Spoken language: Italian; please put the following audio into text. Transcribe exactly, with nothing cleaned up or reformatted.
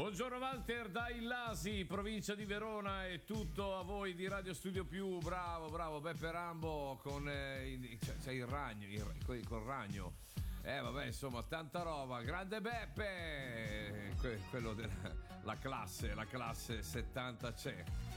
Buongiorno Walter da Illasi, provincia di Verona, e tutto a voi di Radio Studio Più. Bravo, bravo Beppe Rambo con eh, il, c'è, c'è il ragno, il, col ragno. Eh vabbè, insomma, tanta roba. Grande Beppe, que, quello della la classe, la classe settanta c'è.